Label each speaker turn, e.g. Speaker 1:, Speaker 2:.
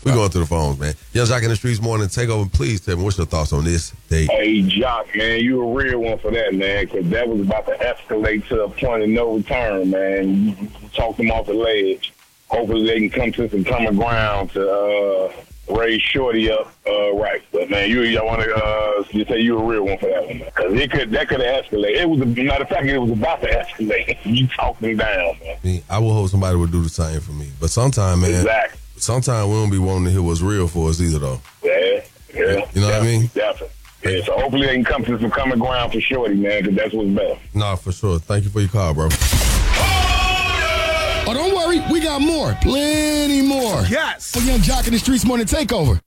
Speaker 1: We going through the phones, man. Young Jock in the Streets Morning Takeover. Please tell me what's your thoughts on this date.
Speaker 2: Hey, Jock, man, you a real one for that, man, because that was about to escalate to a point of no return, man. You talked them off the ledge. Hopefully they can come to some common ground to raise Shorty up right. But, man, I want to say you a real one for that one, man, because that could have escalated. It was, matter of fact, it was about to escalate. You talked them down, man.
Speaker 1: I will hope somebody would do the same for me. But sometimes, man,
Speaker 2: exactly.
Speaker 1: Sometimes we don't be wanting to hear what's real for us either, though.
Speaker 2: Yeah.
Speaker 1: You know what I mean?
Speaker 2: Definitely. Yeah, so hopefully they can come to some common ground for Shorty, man, because that's what's better.
Speaker 1: Nah, for sure. Thank you for your call, bro.
Speaker 3: Oh, don't worry. We got more. Plenty more.
Speaker 4: Yes.
Speaker 3: For Young Jock in the Streets Morning Takeover.